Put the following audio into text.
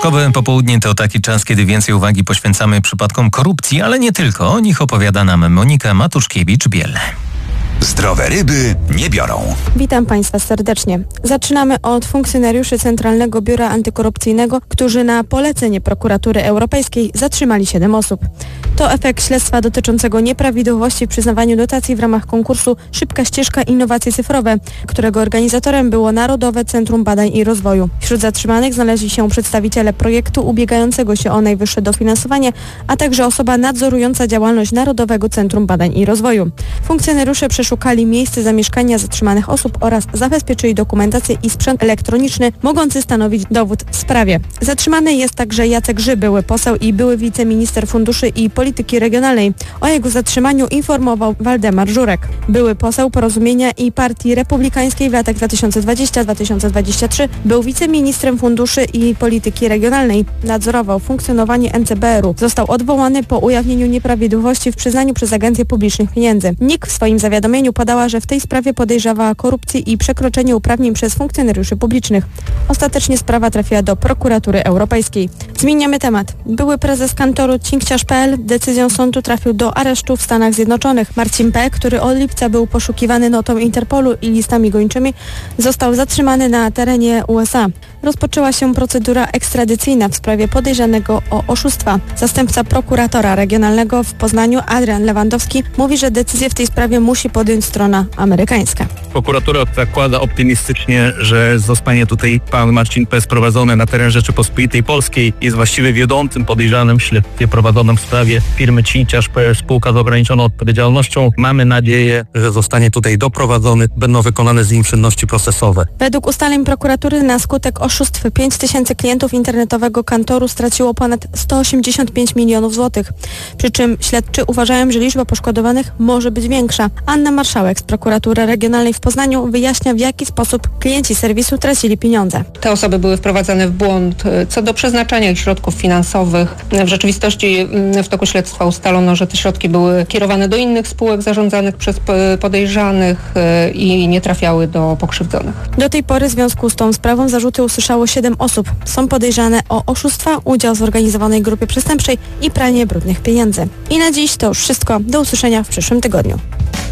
Wtorkowe popołudnie to taki czas, kiedy więcej uwagi poświęcamy przypadkom korupcji, ale nie tylko. O nich opowiada nam Monika Matuszkiewicz-Biel. Zdrowe ryby nie biorą. Witam Państwa serdecznie. Zaczynamy od funkcjonariuszy Centralnego Biura Antykorupcyjnego, którzy na polecenie Prokuratury Europejskiej zatrzymali 7 osób. To efekt śledztwa dotyczącego nieprawidłowości w przyznawaniu dotacji w ramach konkursu Szybka Ścieżka Innowacje Cyfrowe, którego organizatorem było Narodowe Centrum Badań i Rozwoju. Wśród zatrzymanych znaleźli się przedstawiciele projektu ubiegającego się o najwyższe dofinansowanie, a także osoba nadzorująca działalność Narodowego Centrum Badań i Rozwoju. Funkcjonariusze przeszukali miejsce zamieszkania zatrzymanych osób oraz zabezpieczyli dokumentację i sprzęt elektroniczny mogący stanowić dowód w sprawie. Zatrzymany jest także Jacek Ży, były poseł i były wiceminister funduszy i polityki regionalnej. O jego zatrzymaniu informował Waldemar Żurek. Były poseł Porozumienia i Partii Republikańskiej w latach 2020-2023, był wiceministrem funduszy i polityki regionalnej. Nadzorował funkcjonowanie NCBR-u. Został odwołany po ujawnieniu nieprawidłowości w przyznaniu przez Agencję Publicznych Pieniędzy. NIK w swoim zawiadomieniu podała, że w tej sprawie podejrzewała korupcji i przekroczenie uprawnień przez funkcjonariuszy publicznych. Ostatecznie sprawa trafiła do Prokuratury Europejskiej. Zmieniamy temat. Były prezes kantoru Cinkciarz.pl decyzją sądu trafił do aresztu w Stanach Zjednoczonych. Marcin P., który od lipca był poszukiwany notą Interpolu i listami gończymi, został zatrzymany na terenie USA. Rozpoczęła się procedura ekstradycyjna w sprawie podejrzanego o oszustwa. Zastępca prokuratora regionalnego w Poznaniu, Adrian Lewandowski, mówi, że decyzję w tej sprawie musi podjąć strona amerykańska. Prokuratura zakłada optymistycznie, że zostanie tutaj pan Marcin P. sprowadzony na teren Rzeczypospolitej Polskiej. Jest właściwie wiodącym podejrzanym w śledztwie prowadzonym w sprawie firmy Cinkciarz.pl, spółka z ograniczoną odpowiedzialnością. Mamy nadzieję, że zostanie tutaj doprowadzony, będą wykonane z nim czynności procesowe. Według ustaleń prokuratury na skutek oszustw 5 tysięcy klientów internetowego kantoru straciło ponad 185 milionów złotych. Przy czym śledczy uważają, że liczba poszkodowanych może być większa. Anna Marszałek z prokuratury regionalnej w Poznaniu wyjaśnia, w jaki sposób klienci serwisu tracili pieniądze. Te osoby były wprowadzane w błąd co do przeznaczania ich środków finansowych. W rzeczywistości w toku śledztwa ustalono, że te środki były kierowane do innych spółek zarządzanych przez podejrzanych i nie trafiały do pokrzywdzonych. Do tej pory w związku z tą sprawą zarzuty usłyszało 7 osób. Są podejrzane o oszustwa, udział w zorganizowanej grupie przestępczej i pranie brudnych pieniędzy. I na dziś to już wszystko. Do usłyszenia w przyszłym tygodniu.